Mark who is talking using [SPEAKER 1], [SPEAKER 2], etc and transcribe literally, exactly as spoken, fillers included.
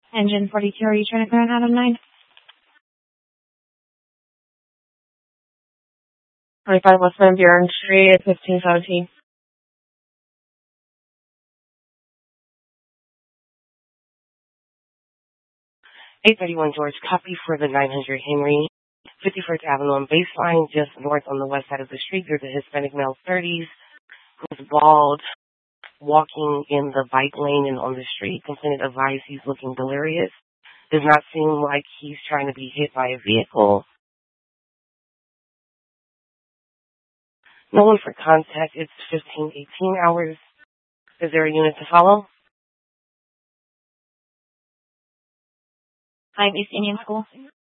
[SPEAKER 1] Engine forty-two, are you trying to clear an Adam nine? forty-five West Van Buren Street at fifteen seventeen.
[SPEAKER 2] eight thirty-one George, copy for the nine hundred Henry, fifty-first Avenue and Baseline, just north on the west side of the street. There's a Hispanic male thirties who's bald, walking in the bike lane and on the street. Complainant advised he's looking delirious. Does not seem like he's trying to be hit by a vehicle. No one for contact. It's fifteen eighteen hours. Is there a unit to follow?
[SPEAKER 1] five East Indian School.